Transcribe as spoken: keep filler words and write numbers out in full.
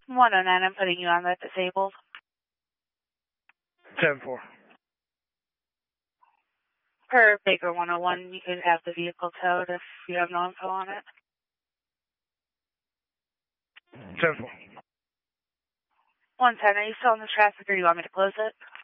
one oh nine, I'm putting you on the disabled. seven four. Per Baker one oh one, you could have the vehicle towed if you have no info on it. seven four. one ten, are you still in the traffic or do you want me to close it?